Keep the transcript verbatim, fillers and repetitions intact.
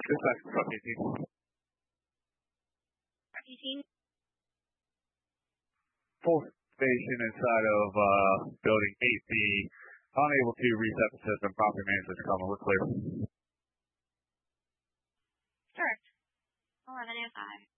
Dispatch, truck eighteen. Truck eighteen. Full station inside of uh, building eight B. Unable to reset the system. Property manager's coming. We're clear. Correct. eleven oh five.